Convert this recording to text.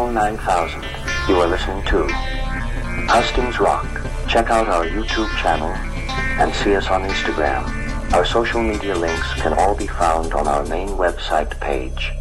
Channel 9000. You are listening to Hustings Rock. Check out our YouTube channel and see us on Instagram. Our social media links can all be found on our main website page.